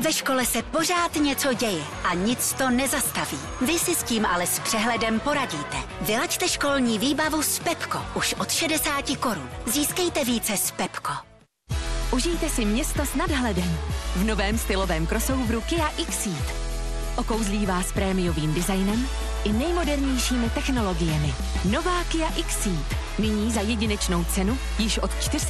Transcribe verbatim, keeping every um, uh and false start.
Ve škole se pořád něco děje a nic to nezastaví. Vy si s tím ale s přehledem poradíte. Vylaďte školní výbavu s Pepco už od šedesáti korun. Získejte více s Pepco. Užijte si město s nadhledem v novém stylovém crossoveru Kia Xceed. Okouzlí vás prémiovým designem i nejmodernějšími technologiemi. Nová Kia Xceed. Nyní za jedinečnou cenu již od čtyři sta